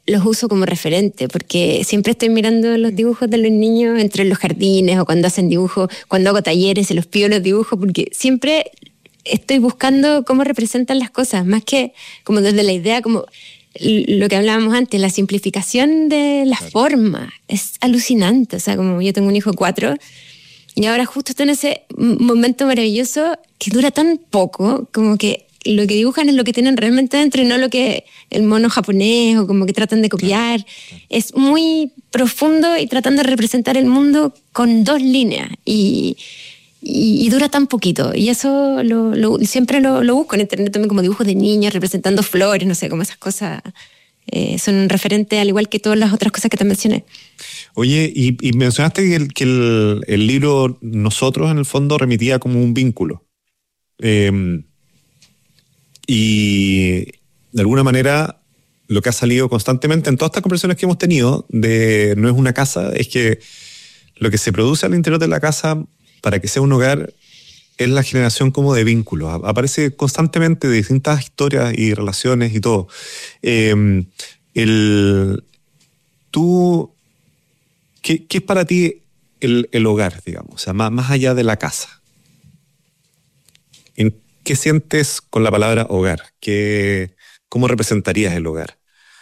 los uso como referente, porque siempre estoy mirando los dibujos de los niños entre los jardines o cuando hacen dibujos, cuando hago talleres se los pido los dibujos, porque siempre estoy buscando cómo representan las cosas, más que como desde la idea, como lo que hablábamos antes, la simplificación de la forma es alucinante. O sea, como yo tengo un hijo 4 y ahora justo está en ese momento maravilloso que dura tan poco, como que lo que dibujan es lo que tienen realmente dentro y no lo que el mono japonés o como que tratan de copiar. Es muy profundo y tratando de representar el mundo con 2 líneas y dura tan poquito. Y eso siempre lo busco en internet también, como dibujos de niñas representando flores, no sé, como esas cosas son un referente al igual que todas las otras cosas que te mencioné. Oye, y mencionaste que el libro Nosotros en el fondo remitía como un vínculo. Y de alguna manera lo que ha salido constantemente en todas estas conversaciones que hemos tenido de No es una casa es que lo que se produce al interior de la casa para que sea un hogar es la generación como de vínculos. Aparece constantemente de distintas historias y relaciones y todo. ¿Qué es para ti el hogar, digamos? O sea, más allá de la casa. ¿Qué sientes con la palabra hogar? ¿Cómo representarías el hogar?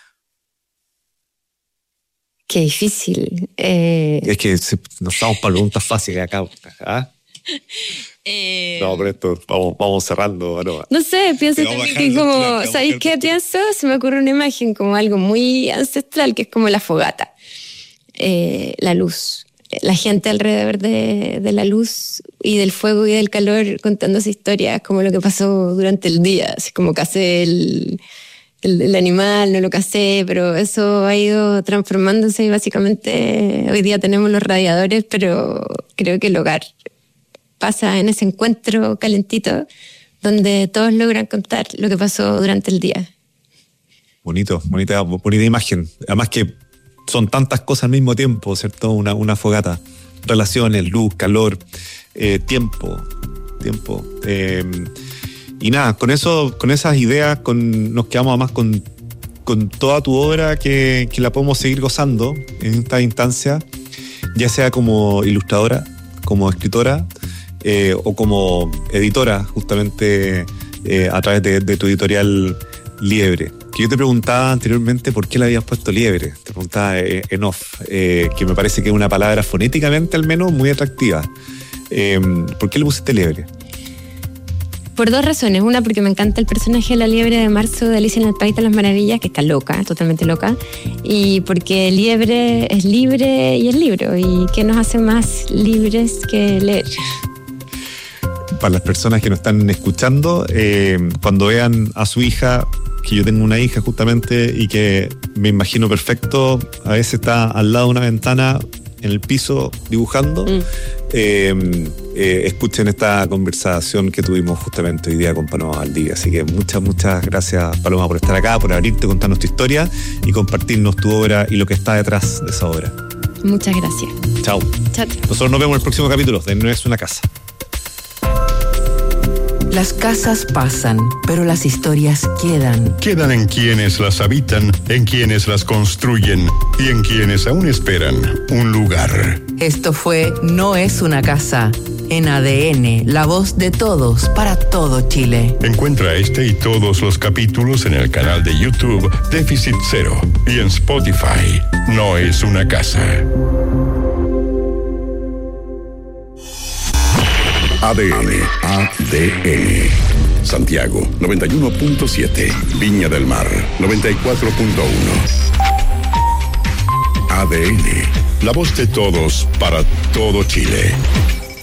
Qué difícil. Es que nos estamos para preguntas fáciles acá. ¿Ah? No, pero esto vamos cerrando. No sé, pienso que como, ¿sabéis qué pienso? Se me ocurre una imagen como algo muy ancestral, que es como la fogata, la luz. La gente alrededor de la luz y del fuego y del calor contándose historias como lo que pasó durante el día, así como casé el animal, no lo casé, pero eso ha ido transformándose y básicamente hoy día tenemos los radiadores, pero creo que el hogar pasa en ese encuentro calentito donde todos logran contar lo que pasó durante el día. Bonita imagen. Además que son tantas cosas al mismo tiempo, ¿cierto? Una fogata. Relaciones, luz, calor, tiempo. Y nada, con esas ideas nos quedamos además con toda tu obra que la podemos seguir gozando en esta instancia, ya sea como ilustradora, como escritora o como editora, justamente a través de tu editorial Liebre. Que yo te preguntaba anteriormente por qué le habías puesto Liebre. Te preguntaba en off, que me parece que es una palabra fonéticamente al menos muy atractiva. ¿Por qué le pusiste Liebre? Por 2 razones. Una, porque me encanta el personaje de la liebre de Marzo de Alicia en el País de las Maravillas, que está loca, totalmente loca. Y porque Liebre es libre y es libro. ¿Y qué nos hace más libres que leer? Para las personas que nos están escuchando, cuando vean a su hija, que yo tengo una hija justamente y que me imagino perfecto, a veces está al lado de una ventana en el piso dibujando, escuchen esta conversación que tuvimos justamente hoy día con Paloma Valdivia. Así que muchas gracias, Paloma, por estar acá, por abrirte, contarnos tu historia y compartirnos tu obra y lo que está detrás de esa obra. Muchas gracias. Chao. Nosotros nos vemos en el próximo capítulo de No es una casa. Las casas pasan, pero las historias quedan. Quedan en quienes las habitan, en quienes las construyen y en quienes aún esperan un lugar. Esto fue No es una casa. En ADN, la voz de todos para todo Chile. Encuentra este y todos los capítulos en el canal de YouTube Déficit Cero y en Spotify. No es una casa. ADN. Santiago 91.7. Viña del Mar 94.1. ADN. La voz de todos para todo Chile.